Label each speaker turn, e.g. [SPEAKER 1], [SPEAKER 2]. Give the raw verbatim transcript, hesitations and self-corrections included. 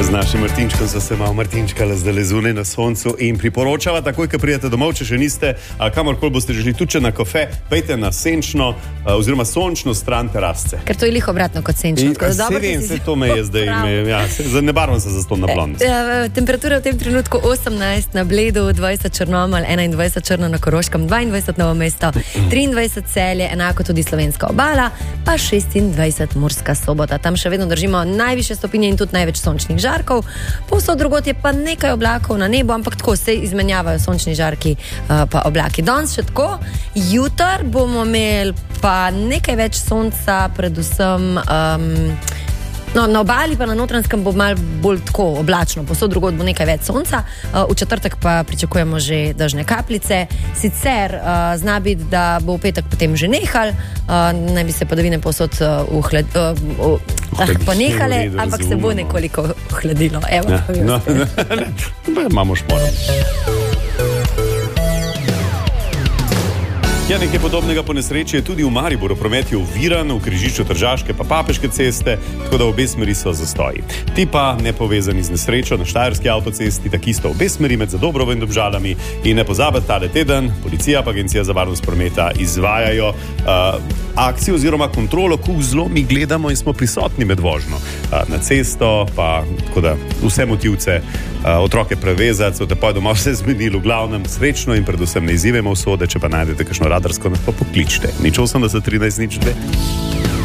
[SPEAKER 1] Z našim Martinčkom so se malo Martinčkala zdaj zunaj na soncu in priporočava takoj, ko prijete domov, če še niste, kamorkoli boste želi, tudi na kafe, pejte na senčno oziroma sončno stran terasce.
[SPEAKER 2] Ker to je lih obratno kot senčno.
[SPEAKER 1] E, se vem, se to me je zdaj, me, ja, se, ne barvam se za to na blond.
[SPEAKER 2] E, temperatura v tem trenutku osemnajst na Bledu, dvajset Črnomelj, enaindvajset Črno na Koroškem, dvaindvajset Novo mesto, triindvajset Celje, enako tudi Slovenska obala, pa šestindvajset Murska Sobota. Tam še vedno držimo najvišje stopinje in tudi največ sončnih žarkov. Povsod drugod je pa nekaj oblakov na nebu, ampak tako se izmenjavajo sončni žarki uh, pa oblaki. Danes še tako, jutr bomo imeli pa nekaj več sonca, predvsem um, no, na obali pa na Notranjskem bo malo bolj tako oblačno, povsod drugod bo nekaj več sonca. Uh, v četrtek pa pričakujemo že dežne kapljice. Sicer uh, zna biti, da bo v petek potem že nehal, uh, naj bi se padavine povsod uh, uhled, uh, uh, Ah, ponehale, ampak se bo nekoliko ohladilo. Evo, ja, no, ne,
[SPEAKER 1] ne, ne, imamo šporo. Ja, nekaj podobnega po nesreči je tudi v Mariboru. Promet je oviran v križišču Tržaške pa Papeške ceste, tako da obe smeri so zastoji. Ti pa nepovezani z nesrečo na Štajerski avtocesti, takisto obe smeri med Zadobrovo in Domžalami. In ne pozabite, tale teden policija pa Agencija za varnost prometa izvajajo uh, akcijo oziroma kontrolo, ko zelo mi gledamo in smo prisotni med vožnjo uh, na cesto, pa tako da vse motivce, uh, otroke prevezati, so te pa doma vse zmenili, v glavnem srečno in predvsem ne izzivajmo usode, če pa najdete kakšno radarsko, nas pa pokličite. Nič osemdeset trinajst nič dve.